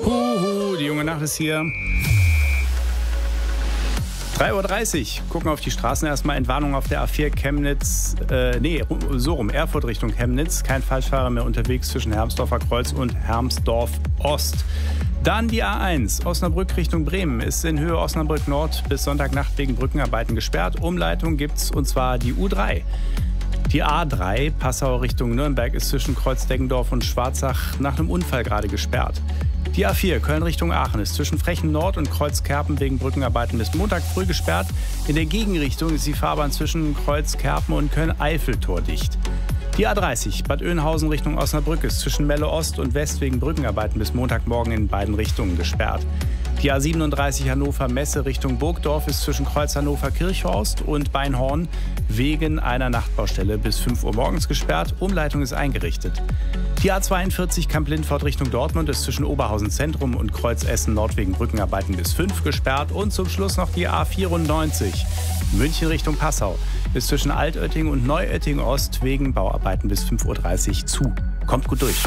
Huhu, die junge Nacht ist hier. 3:30 Uhr. Gucken auf die Straßen erstmal. Entwarnung auf der A4 Chemnitz, Erfurt Richtung Chemnitz. Kein Falschfahrer mehr unterwegs zwischen Hermsdorfer Kreuz und Hermsdorf Ost. Dann die A1, Osnabrück Richtung Bremen, ist in Höhe Osnabrück Nord bis Sonntagnacht wegen Brückenarbeiten gesperrt. Umleitung gibt's, und zwar die U3. Die A3, Passau Richtung Nürnberg, ist zwischen Kreuzdeggendorf und Schwarzach nach einem Unfall gerade gesperrt. Die A4, Köln Richtung Aachen, ist zwischen Frechen Nord und Kreuzkerpen wegen Brückenarbeiten bis Montag früh gesperrt. In der Gegenrichtung ist die Fahrbahn zwischen Kreuzkerpen und Köln-Eifel tordicht. Die A30, Bad Oeynhausen Richtung Osnabrück, ist zwischen Melle Ost und West wegen Brückenarbeiten bis Montagmorgen in beiden Richtungen gesperrt. Die A37 Hannover-Messe Richtung Burgdorf ist zwischen Kreuz Hannover-Kirchhorst und Beinhorn wegen einer Nachtbaustelle bis 5 Uhr morgens gesperrt. Umleitung ist eingerichtet. Die A42 Kamp-Lindfort Richtung Dortmund ist zwischen Oberhausen Zentrum und Kreuz Essen Nord wegen Brückenarbeiten bis 5 gesperrt. Und zum Schluss noch die A94 München Richtung Passau ist zwischen Altötting und Neuötting Ost wegen Bauarbeiten bis 5:30 Uhr zu. Kommt gut durch.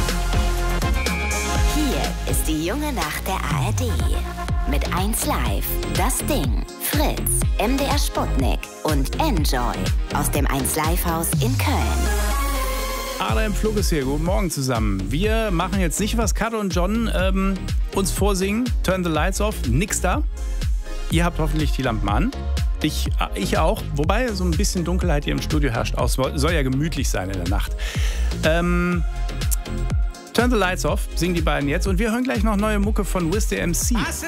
Hier ist die junge Nacht der ARD. Mit 1 Live, Das Ding, Fritz, MDR Sputnik und Enjoy aus dem 1 Live Haus in Köln. Ada im Flug ist hier. Guten Morgen zusammen. Wir machen jetzt nicht, was Kat und John uns vorsingen. Turn the lights off. Nix da. Ihr habt hoffentlich die Lampen an. Ich auch. Wobei so ein bisschen Dunkelheit hier im Studio herrscht. Auch soll ja gemütlich sein in der Nacht. Turn the lights off. Singen die beiden jetzt. Und wir hören gleich noch neue Mucke von Wiz the MC.